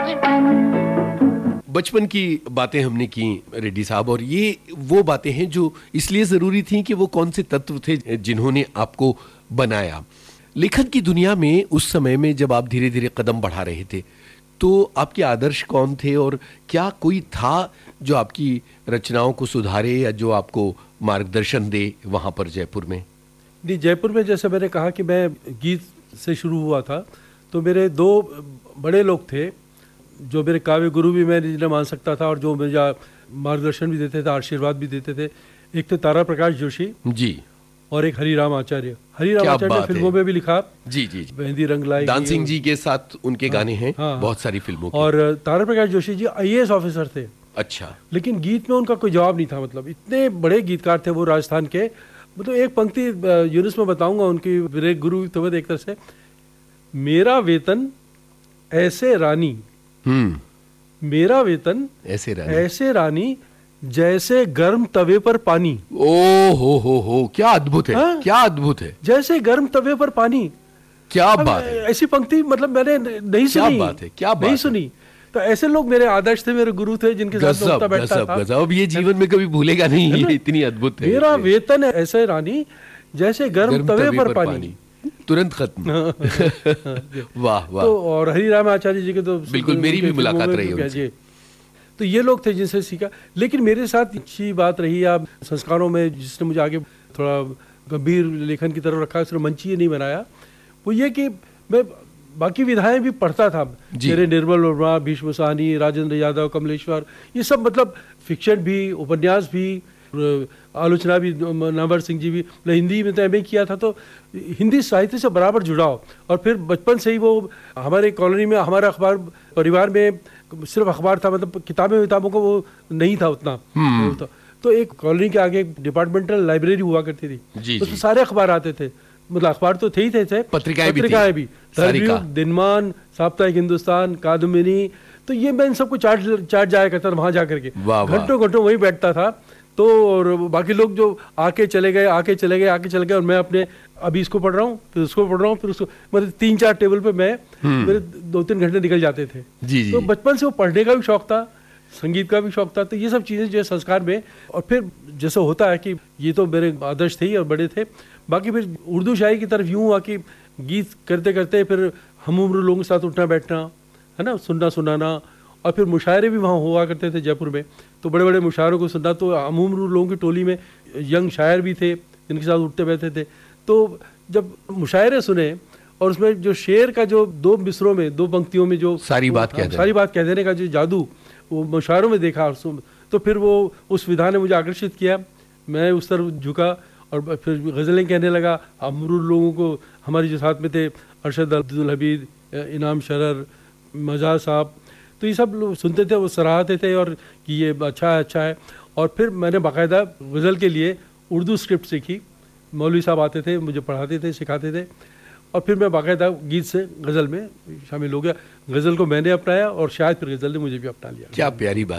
बचपन की बातें हमने की रेड्डी साहब, और ये वो बातें हैं जो इसलिए ज़रूरी थी कि वो कौन से तत्व थे जिन्होंने आपको बनाया। लेखन की दुनिया में उस समय में जब आप धीरे धीरे कदम बढ़ा रहे थे, तो आपके आदर्श कौन थे, और क्या कोई था जो आपकी रचनाओं को सुधारे या जो आपको मार्गदर्शन दे वहाँ पर जयपुर में? नहीं, जयपुर में जैसे मैंने कहा कि मैं गीत से शुरू हुआ था, तो मेरे दो बड़े लोग थे जो मेरे काव्य गुरु भी मैं जिन्हें मान सकता था और जो मुझे मार्गदर्शन भी देते थे, आशीर्वाद भी देते थे। एक थे तारा प्रकाश जोशी जी, और एक हरिराम आचार्य। हरिराम आचार्य ने फिल्मों में भी लिखा जी जी, मेहंदी रंग लाई, दानसिंह जी के साथ उनके गाने हैं बहुत सारी फिल्मों के। और तारा प्रकाश जोशी जी IAS ऑफिसर थे। अच्छा। लेकिन गीत में उनका कोई जवाब नहीं था, मतलब इतने बड़े गीतकार थे वो राजस्थान के। मतलब एक पंक्ति यूनुस में बताऊंगा उनकी, मेरे गुरु थे एक तरह से, मेरा वेतन ऐसे रानी, मेरा वेतन ऐसे रानी जैसे गर्म तवे पर पानी। ओ हो, क्या अद्भुत है, क्या अद्भुत है, जैसे गर्म तवे पर पानी। क्या बात है, ऐसी पंक्ति मतलब मैंने नहीं सुनी। क्या बात है, क्या बात नहीं सुनी। तो ऐसे लोग मेरे आदर्श थे, मेरे गुरु थे, जिनके साथ मैं उठता बैठता था। गजब, ये जीवन में कभी भूलेगा नहीं, ये इतनी अद्भुत है। मेरा वेतन ऐसे रानी जैसे गर्म तवे पर पानी, तुरंत खत्म। वाह वाह। तो और हरिराम आचार्य जी के तो बिल्कुल मेरी भी मुलाकात रही है। तो ये लोग थे जिनसे सीखा। लेकिन मेरे साथ अच्छी बात रही आप संस्कारों में, जिसने मुझे आगे थोड़ा गंभीर लेखन की तरफ रखा, सिर्फ मंचीय नहीं बनाया, वो ये कि मैं बाकी विधाएं भी पढ़ता था। मेरे निर्मल वर्मा, भीष्म साहनी, राजेंद्र यादव, कमलेश्वर, ये सब मतलब फिक्शन भी, उपन्यास भी, आलोचना भी, नामवर सिंह जी भी। हिंदी में तो MA किया था, तो हिंदी साहित्य से बराबर जुड़ाव। और फिर बचपन से ही वो हमारे कॉलोनी में, हमारा अखबार परिवार में सिर्फ अखबार था, मतलब किताबों को वो नहीं था उतना। तो एक कॉलोनी के आगे डिपार्टमेंटल लाइब्रेरी हुआ करती थी, तो सारे अखबार आते थे। मतलब अखबार तो थे ही थे, पत्रिकाएं भी, दिनमान, साप्ताहिक हिंदुस्तान, कादम्बिनी। तो ये मैं इन सबको चाट जाया करता था वहां जाकर के, घंटों वहीं बैठता था। तो और बाकी लोग जो आके चले गए, और मैं अपने अभी इसको पढ़ रहा हूँ, फिर उसको पढ़ रहा हूँ, फिर उसको, मतलब 3-4 टेबल पे मैं मेरे 2-3 घंटे निकल जाते थे। जी। तो बचपन से वो पढ़ने का भी शौक था, संगीत का भी शौक था। तो ये सब चीज़ें जो है संस्कार में। और फिर जैसे होता है कि ये तो मेरे आदर्श थे ही और बड़े थे। बाकी फिर उर्दू शायरी की तरफ यूँ हुआ कि गीत करते करते फिर हम उम्र लोगों के साथ उठना बैठना, है ना, सुनना सुनाना। और फिर मुशायरे भी वहाँ हुआ करते थे जयपुर में, तो बड़े बड़े मुशायरों को सुनना। तो हम उम्र लोगों की टोली में यंग शायर भी थे जिनके साथ उठते बैठते थे। तो जब मुशायरे सुने और उसमें जो शेर का जो 2 मिसरों में, 2 पंक्तियों में जो सारी बात कह देने का जो जादू वो मुशायरों में देखा, तो फिर वो उस विधा ने मुझे आकर्षित किया। मैं उस तरफ झुका और फिर गज़लें कहने लगा। अमरुल लोगों को हमारे जो साथ में थे, अरशद अब्दुल हमीद, इनाम शरर, मजाज साहब, तो ये सब लोग सुनते थे, वो सराहते थे और कि ये अच्छा है। और फिर मैंने बाकायदा गज़ल के लिए उर्दू स्क्रिप्ट सीखी। मौलवी साहब आते थे, मुझे पढ़ाते थे, सिखाते थे। और फिर मैं बाकायदा गीत से गज़ल में शामिल हो गया। गज़ल को मैंने अपनाया और शायद फिर गज़ल ने मुझे भी अपना लिया। क्या प्यारी बात।